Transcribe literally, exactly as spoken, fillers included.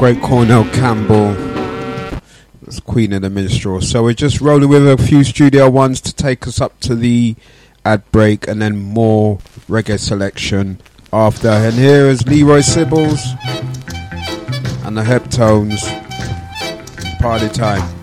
great Cornell Campbell. That's Queen of the Minstrel. So we're just rolling with a few studio ones to take us up to the ad break, and then more reggae selection after. And here is Leroy Sibbles and the Heptones. Party time.